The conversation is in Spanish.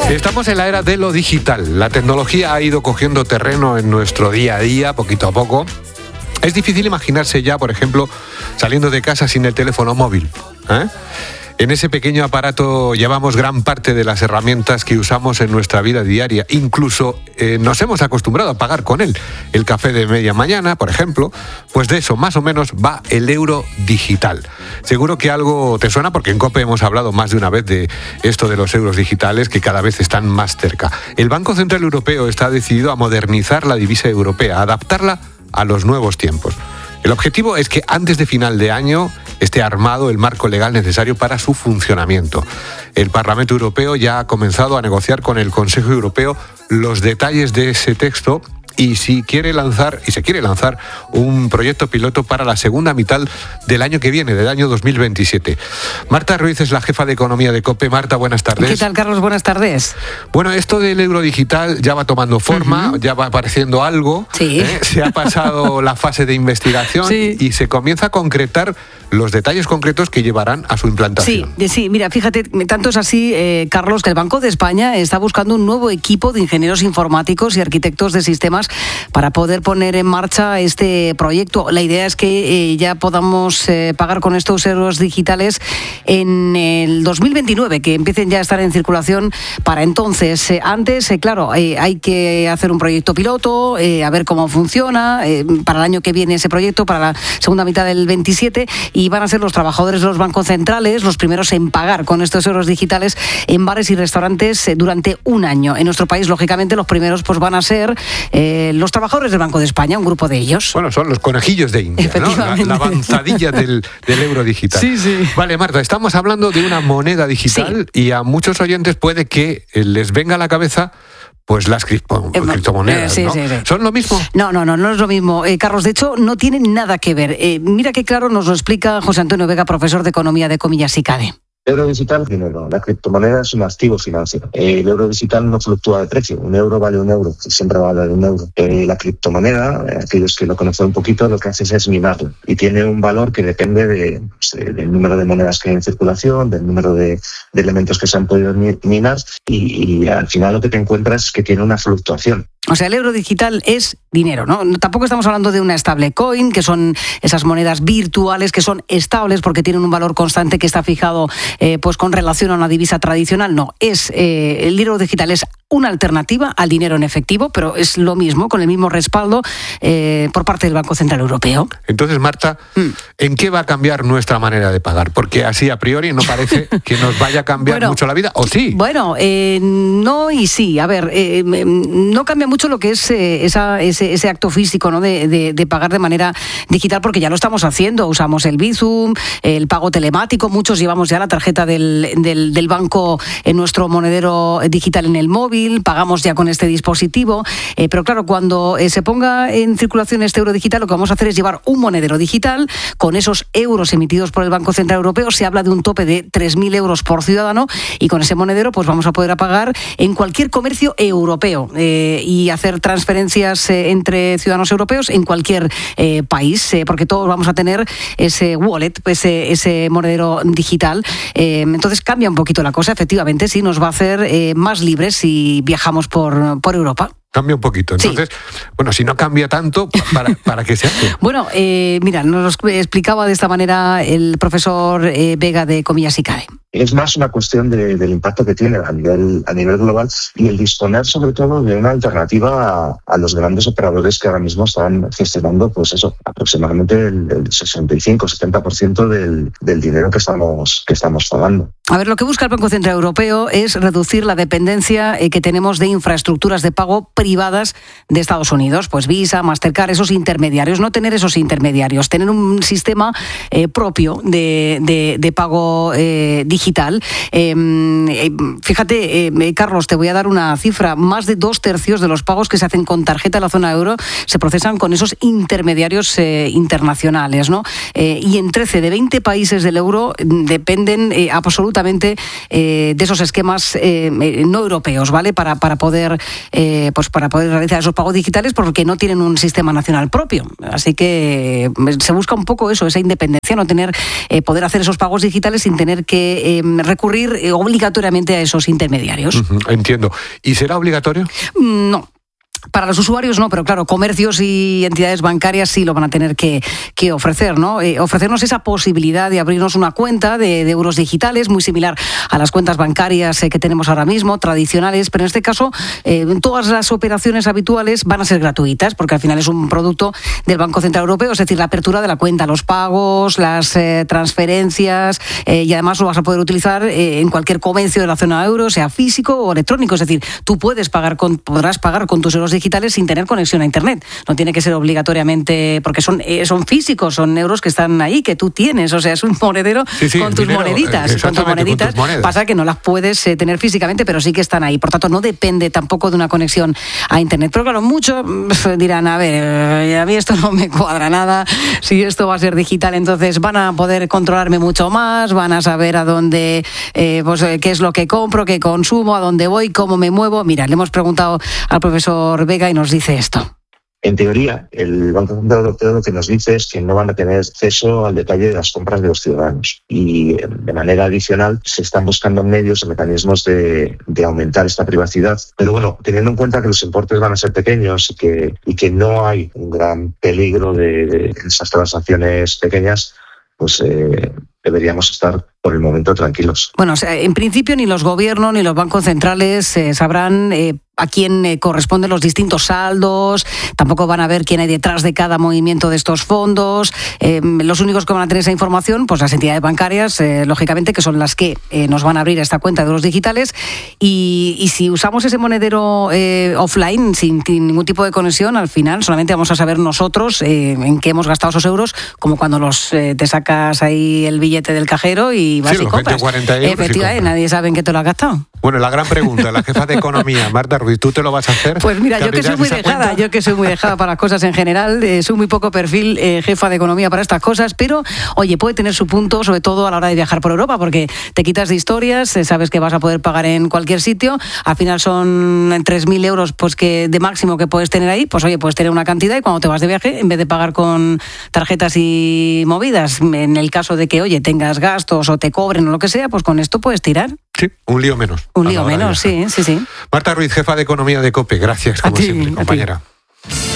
Estamos en la era de lo digital. La tecnología ha ido cogiendo terreno en nuestro día a día, poquito a poco. Es difícil imaginarse ya, por ejemplo, saliendo de casa sin el teléfono móvil, ¿eh? En ese pequeño aparato llevamos gran parte de las herramientas que usamos en nuestra vida diaria. Incluso nos hemos acostumbrado a pagar con él. El café de media mañana, por ejemplo, pues de eso más o menos va el euro digital. Seguro que algo te suena porque en COPE hemos hablado más de una vez de esto de los euros digitales que cada vez están más cerca. El Banco Central Europeo está decidido a modernizar la divisa europea, a adaptarla a los nuevos tiempos. El objetivo es que antes de final de año esté armado el marco legal necesario para su funcionamiento. El Parlamento Europeo ya ha comenzado a negociar con el Consejo Europeo los detalles de ese texto y se quiere lanzar un proyecto piloto para la segunda mitad del año que viene, del año 2027. Marta Ruiz es la jefa de Economía de COPE. Marta, buenas tardes. ¿Qué tal, Carlos? Buenas tardes. Bueno, esto del euro digital ya va tomando forma, ya va apareciendo algo. Sí. Se ha pasado la fase de investigación y se comienza a concretar los detalles concretos que llevarán a su implantación. Sí, mira, fíjate, tanto es así, Carlos, que el Banco de España está buscando un nuevo equipo de ingenieros informáticos y arquitectos de sistemas para poder poner en marcha este proyecto. La idea es que ya podamos pagar con estos euros digitales en el 2029, que empiecen ya a estar en circulación para entonces. Antes, claro, hay que hacer un proyecto piloto, a ver cómo funciona, para el año que viene ese proyecto, para la segunda mitad del 27, y van a ser los trabajadores de los bancos centrales los primeros en pagar con estos euros digitales en bares y restaurantes durante un año. En nuestro país, lógicamente, los primeros pues van a ser los trabajadores del Banco de España, un grupo de ellos. Bueno, son los conejillos de India, ¿no? La avanzadilla del euro digital. Sí. Vale, Marta, estamos hablando de una moneda digital y a muchos oyentes puede que les venga a la cabeza pues las criptomonedas, ¿no? Sí. ¿Son lo mismo? No es lo mismo, Carlos. De hecho, no tienen nada que ver. Mira qué claro nos lo explica José Antonio Vega, profesor de Economía de Comillas y CADE. El euro digital, dinero. La criptomoneda es un activo financiero. El euro digital no fluctúa de precio. Un euro vale un euro y siempre va a valer un euro. La criptomoneda, aquellos que lo conocen un poquito, lo que hace es minarlo. Y tiene un valor que depende del número de monedas que hay en circulación, del número de elementos que se han podido minar y al final lo que te encuentras es que tiene una fluctuación. O sea, el euro digital es dinero, ¿no? Tampoco estamos hablando de una stablecoin, que son esas monedas virtuales que son estables porque tienen un valor constante que está fijado pues con relación a una divisa tradicional. No, el euro digital es una alternativa al dinero en efectivo, pero es lo mismo, con el mismo respaldo por parte del Banco Central Europeo. Entonces, Marta, ¿en qué va a cambiar nuestra manera de pagar? Porque así a priori no parece que nos vaya a cambiar mucho la vida, ¿o sí? Bueno, no y sí. A ver, no cambia mucho lo que es ese acto físico, ¿no? de pagar de manera digital, porque ya lo estamos haciendo. Usamos el Bizum, el pago telemático, muchos llevamos ya la tarjeta del banco en nuestro monedero digital en el móvil, pagamos ya con este dispositivo, pero claro, cuando se ponga en circulación este euro digital, lo que vamos a hacer es llevar un monedero digital con esos euros emitidos por el Banco Central Europeo. Se habla de un tope de 3.000 euros por ciudadano y con ese monedero pues vamos a poder pagar en cualquier comercio europeo y hacer transferencias entre ciudadanos europeos en cualquier país, porque todos vamos a tener ese wallet, ese monedero digital. Entonces cambia un poquito la cosa. Efectivamente, sí, nos va a hacer más libres si viajamos por Europa. Cambia un poquito. Entonces, bueno, si no cambia tanto, ¿para qué se hace? Bueno, mira, nos explicaba de esta manera el profesor Vega de Comillas y CADE. Es más una cuestión del impacto que tiene a nivel global y el disponer sobre todo de una alternativa a los grandes operadores que ahora mismo están gestionando pues eso, aproximadamente el 65-70% del dinero que estamos pagando. A ver, lo que busca el Banco Central Europeo es reducir la dependencia que tenemos de infraestructuras de pago privadas de Estados Unidos, pues Visa, Mastercard, esos intermediarios, no tener esos intermediarios, tener un sistema propio de pago digital. Fíjate, Carlos, te voy a dar una cifra. Más de 2/3 de los pagos que se hacen con tarjeta en la zona euro se procesan con esos intermediarios internacionales, ¿no? Y en 13 de 20 países del euro dependen absolutamente de esos esquemas no europeos, ¿vale? Para poder realizar esos pagos digitales, porque no tienen un sistema nacional propio. Así que se busca un poco eso, esa independencia, no tener poder hacer esos pagos digitales sin tener que recurrir obligatoriamente a esos intermediarios. Entiendo. ¿Y será obligatorio? No. Para los usuarios no, pero claro, comercios y entidades bancarias sí lo van a tener que ofrecer, ¿no? Ofrecernos esa posibilidad de abrirnos una cuenta de euros digitales, muy similar a las cuentas bancarias que tenemos ahora mismo, tradicionales, pero en este caso todas las operaciones habituales van a ser gratuitas, porque al final es un producto del Banco Central Europeo, es decir, la apertura de la cuenta, los pagos, las transferencias, y además lo vas a poder utilizar en cualquier comercio de la zona euro, sea físico o electrónico, es decir, tú podrás pagar con tus euros digitales sin tener conexión a internet. No tiene que ser obligatoriamente, porque son físicos, son euros que están ahí, que tú tienes, o sea, es un monedero con tus moneditas. Con tus moneditas. Pasa que no las puedes tener físicamente, pero sí que están ahí. Por tanto, no depende tampoco de una conexión a internet. Pero claro, muchos dirán, a ver, a mí esto no me cuadra nada. Si esto va a ser digital, entonces van a poder controlarme mucho más, van a saber a dónde, qué es lo que compro, qué consumo, a dónde voy, cómo me muevo. Mira, le hemos preguntado al profesor Vega y nos dice esto. En teoría, el Banco Central Europeo lo que nos dice es que no van a tener acceso al detalle de las compras de los ciudadanos y de manera adicional se están buscando medios o mecanismos de aumentar esta privacidad. Pero bueno, teniendo en cuenta que los importes van a ser pequeños y que no hay un gran peligro de esas transacciones pequeñas, pues deberíamos estar por el momento tranquilos. Bueno, o sea, en principio ni los gobiernos ni los bancos centrales sabrán a quién corresponden los distintos saldos, tampoco van a ver quién hay detrás de cada movimiento de estos fondos. Los únicos que van a tener esa información, pues las entidades bancarias, lógicamente, que son las que nos van a abrir esta cuenta de euros digitales. Y si usamos ese monedero offline, sin ningún tipo de conexión, al final solamente vamos a saber nosotros en qué hemos gastado esos euros, como cuando te sacas ahí el billete del cajero y vas y compras. 40 euros. Efectivamente, nadie sabe en qué te lo has gastado. Bueno, la gran pregunta, la jefa de Economía, Marta Ruiz, ¿tú te lo vas a hacer? Pues mira, yo que soy muy dejada para las cosas en general, soy muy poco perfil jefa de Economía para estas cosas, pero oye, puede tener su punto, sobre todo a la hora de viajar por Europa, porque te quitas de historias, sabes que vas a poder pagar en cualquier sitio, al final son 3.000 euros pues que de máximo que puedes tener ahí, pues oye, puedes tener una cantidad y cuando te vas de viaje, en vez de pagar con tarjetas y movidas, en el caso de que, oye, tengas gastos o te cobren o lo que sea, pues con esto puedes tirar. Sí, un lío menos. Un lío menos, sí. Marta Ruiz, jefa de Economía de COPE, gracias, como siempre, compañera.